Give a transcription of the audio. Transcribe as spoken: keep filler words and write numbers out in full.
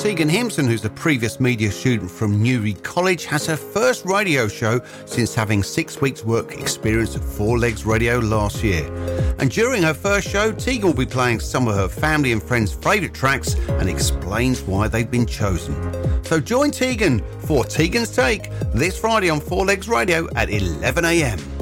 Tegan Himson, who's a previous media student from Newry College, has her first radio show since having six weeks' work experience at Four Legs Radio last year. And during her first show, Tegan will be playing some of her family and friends' favourite tracks and explains why they've been chosen. So join Tegan for Tegan's Take this Friday on Four Legs Radio at eleven a m.